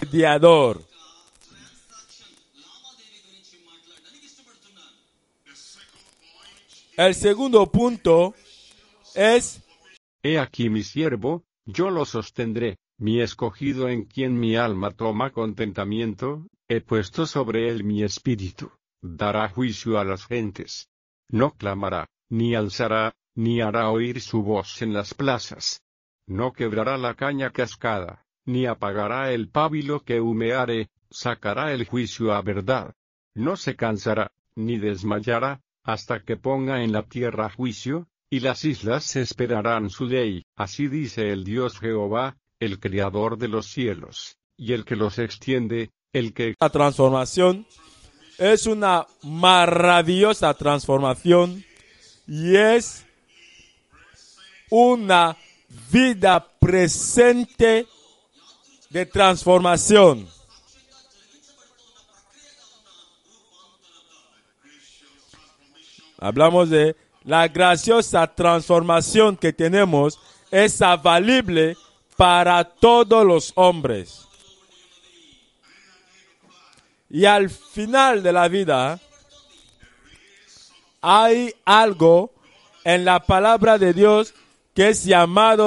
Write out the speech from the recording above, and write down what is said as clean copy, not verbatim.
mediador. El segundo punto es: He aquí mi siervo, yo lo sostendré, mi escogido en quien mi alma toma contentamiento, he puesto sobre él mi espíritu, dará juicio a las gentes. No clamará, ni alzará, ni hará oír su voz en las plazas. No quebrará la caña cascada, ni apagará el pábilo que humeare, sacará el juicio a verdad. No se cansará, ni desmayará, hasta que ponga en la tierra juicio, y las islas esperarán su ley. Así dice el Dios Jehová, el Creador de los cielos, y el que los extiende, el que... La transformación es una maravillosa transformación y es una vida presente de transformación. Hablamos de la graciosa transformación que tenemos, es avalible para todos los hombres. Y al final de la vida, hay algo en la palabra de Dios que es llamado